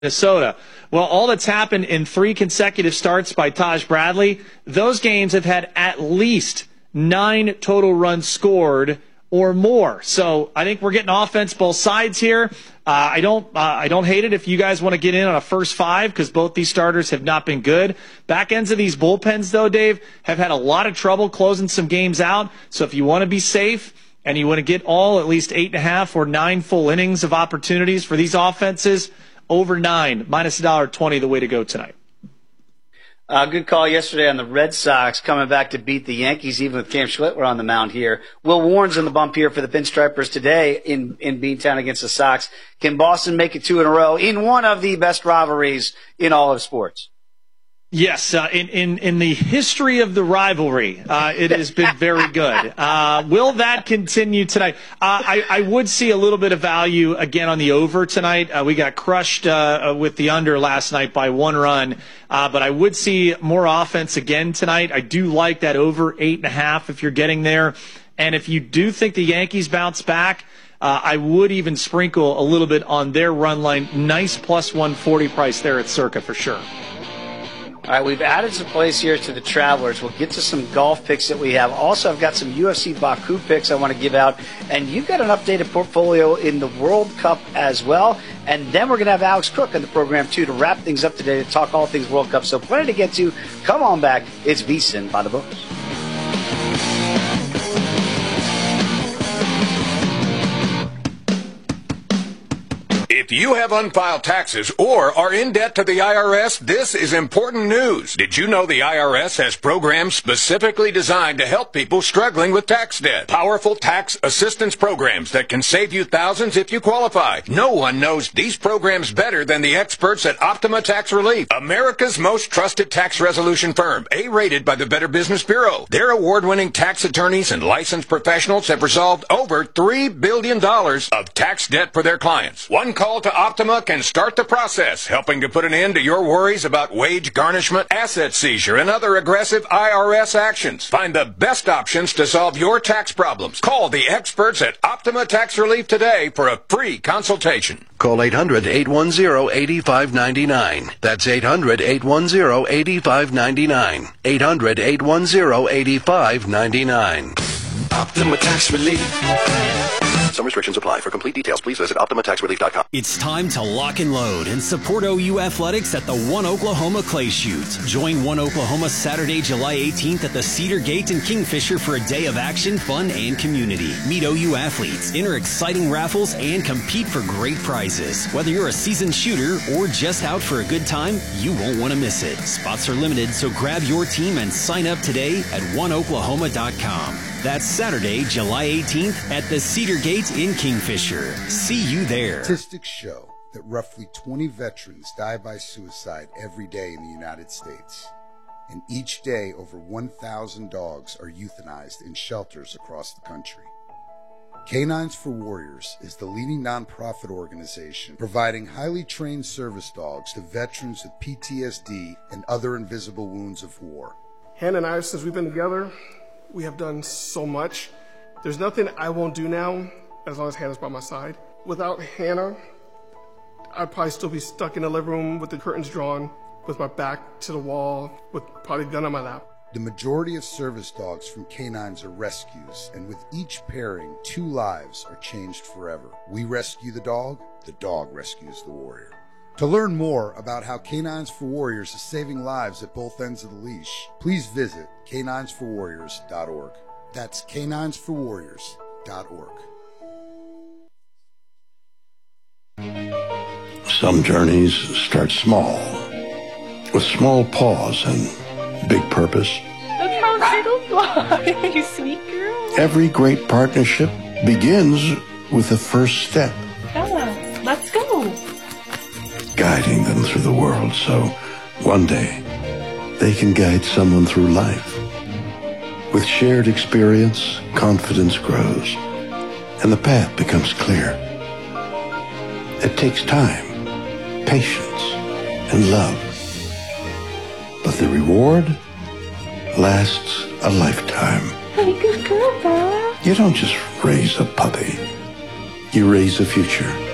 Minnesota. Well, all that's happened in 3 consecutive starts by Taj Bradley, those games have had at least 9 total runs scored or more. So I think we're getting offense both sides here. I don't hate it if you guys want to get in on a first 5 because both these starters have not been good. Back ends of these bullpens, though, Dave, have had a lot of trouble closing some games out. So if you want to be safe and you want to get all at least 8.5 or 9 full innings of opportunities for these offenses, over 9, minus $1.20, the way to go tonight. Good call yesterday on the Red Sox coming back to beat the Yankees, even with Cam Schlittler on the mound here. Will Warren's in the bump here for the Pinstripers today in Beantown against the Sox. Can Boston make it 2 in a row in one of the best rivalries in all of sports? Yes, in the history of the rivalry, it has been very good. Will that continue tonight? I would see a little bit of value again on the over tonight. We got crushed with the under last night by 1 run, but I would see more offense again tonight. I do like that over 8.5 if you're getting there. And if you do think the Yankees bounce back, I would even sprinkle a little bit on their run line. Nice plus 140 price there at Circa for sure. All right, we've added some plays here to the Travelers. We'll get to some golf picks that we have. Also, I've got some UFC Baku picks I want to give out. And you've got an updated portfolio in the World Cup as well. And then we're going to have Alex Crook on the program, too, to wrap things up today, to talk all things World Cup. So plenty to get to. Come on back. It's VSiN by the books. If you have unfiled taxes or are in debt to the IRS, this is important news. Did you know the IRS has programs specifically designed to help people struggling with tax debt? Powerful tax assistance programs that can save you thousands if you qualify. No one knows these programs better than the experts at Optima Tax Relief, America's most trusted tax resolution firm, A-rated by the Better Business Bureau. Their award-winning tax attorneys and licensed professionals have resolved over $3 billion of tax debt for their clients. One call to Optima can start the process, helping to put an end to your worries about wage garnishment, asset seizure, and other aggressive IRS actions. Find the best options to solve your tax problems. Call the experts at Optima Tax Relief today for a free consultation. Call 800-810-8599. That's 800-810-8599. 800-810-8599. Optima Tax Relief. Some restrictions apply. For complete details, please visit OptimaTaxRelief.com. It's time to lock and load and support OU Athletics at the One Oklahoma Clay Shoot. Join One Oklahoma Saturday, July 18th at the Cedar Gate in Kingfisher for a day of action, fun, and community. Meet OU athletes, enter exciting raffles, and compete for great prizes. Whether you're a seasoned shooter or just out for a good time, you won't want to miss it. Spots are limited, so grab your team and sign up today at oneoklahoma.com. That's Saturday, July 18th at the Cedar Gate in Kingfisher. See you there. Statistics show that roughly 20 veterans die by suicide every day in the United States. And each day, over 1,000 dogs are euthanized in shelters across the country. Canines for Warriors is the leading nonprofit organization providing highly trained service dogs to veterans with PTSD and other invisible wounds of war. Hannah and I, since we've been together, we have done so much. There's nothing I won't do now as long as Hannah's by my side. Without Hannah, I'd probably still be stuck in the living room with the curtains drawn, with my back to the wall, with probably a gun on my lap. The majority of service dogs from canines are rescues, and with each pairing, 2 lives are changed forever. We rescue the dog rescues the warrior. To learn more about how Canines for Warriors is saving lives at both ends of the leash, please visit caninesforwarriors.org. That's caninesforwarriors.org. Some journeys start small, with small pause and big purpose. Look how Skittles fly, you sweet girl. Every great partnership begins with the first step. Bella, let's go. Guiding them through the world so one day they can guide someone through life. With shared experience, confidence grows, and the path becomes clear. It takes time, patience, and love. But the reward lasts a lifetime. Hey, good girl, Bella. You don't just raise a puppy. You raise a future.